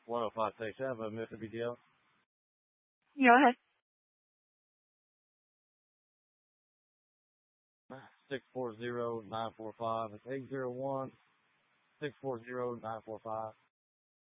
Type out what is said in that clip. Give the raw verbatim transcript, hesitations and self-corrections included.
one oh five six seven, Mississippi Jail. Yeah, go ahead. six four zero, nine four five. It's eight zero one, six four zero, nine four five.